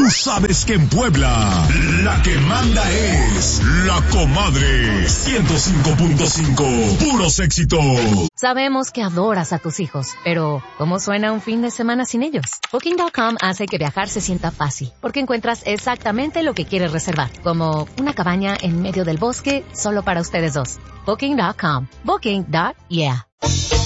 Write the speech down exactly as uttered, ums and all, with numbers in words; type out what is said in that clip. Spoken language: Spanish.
Tú sabes que en Puebla, la que manda es la comadre. ciento cinco punto cinco, puros éxitos. Sabemos que adoras a tus hijos, pero ¿cómo suena un fin de semana sin ellos? Booking punto com hace que viajar se sienta fácil, porque encuentras exactamente lo que quieres reservar, como una cabaña en medio del bosque solo para ustedes dos. Booking punto com. Booking. Yeah.